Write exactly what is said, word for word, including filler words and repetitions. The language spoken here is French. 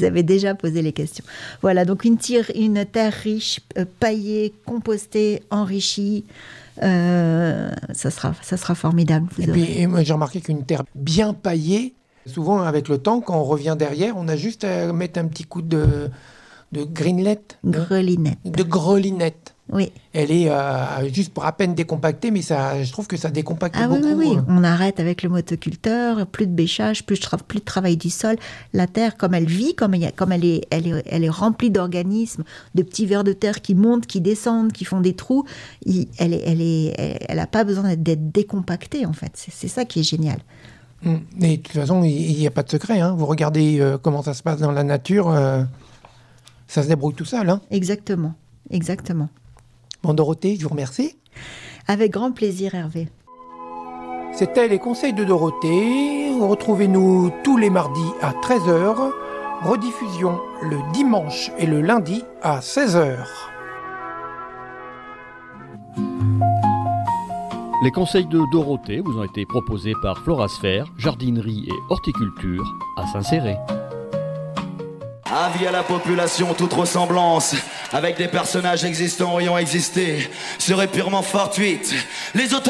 vous avez déjà posé les questions. Voilà, donc une, tire, une terre riche, euh, paillée, compostée, enrichie, euh, ça, sera, ça sera formidable. Vous et aurez... puis et moi, j'ai remarqué qu'une terre bien paillée, souvent avec le temps, quand on revient derrière, on a juste à mettre un petit coup de, de greenlette, Grelinette. de grelinette. Oui. Elle est euh, juste pour à peine décompactée, mais ça, je trouve que ça décompacte Ah beaucoup. oui, oui, oui. On arrête avec le motoculteur, plus de bêchage, plus de, tra- plus de travail du sol. La terre, comme elle vit, comme, il y a, comme elle, est, elle, est, elle est remplie d'organismes, de petits vers de terre qui montent, qui descendent, qui font des trous, il, elle n'a elle est, elle, elle pas besoin d'être, d'être décompactée, en fait. C'est, c'est ça qui est génial. Et de toute façon, il n'y a pas de secret. Hein. Vous regardez euh, comment ça se passe dans la nature, euh, ça se débrouille tout seul. Hein. Exactement, exactement. Bon, Dorothée, je vous remercie. Avec grand plaisir, Hervé. C'était les conseils de Dorothée. Retrouvez-nous tous les mardis à treize heures. Rediffusion le dimanche et le lundi à seize heures. Les conseils de Dorothée vous ont été proposés par Florasphère, jardinerie et horticulture à Saint-Céré. Avis à la population, toute ressemblance avec des personnages existants ou ayant existé serait purement fortuite. Les auteurs